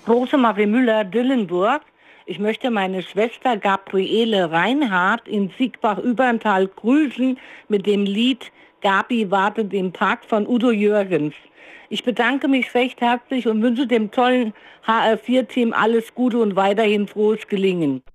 Rosemarie Müller-Dillenburg. Ich möchte meine Schwester Gabriele Reinhardt in Siegbach-Überntal grüßen mit dem Lied Gabi wartet im Park von Udo Jürgens. Ich bedanke mich recht herzlich und wünsche dem tollen HR4-Team alles Gute und weiterhin frohes Gelingen.